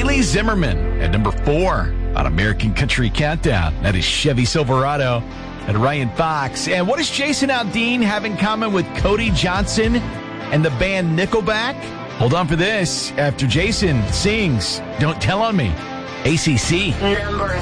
Keely Zimmerman at number 4 on American Country Countdown. That is Chevy Silverado and Ryan Fox. And what does Jason Aldean have in common with Cody Johnson and the band Nickelback? Hold on for this after Jason sings Don't Tell on Me. ACC. Number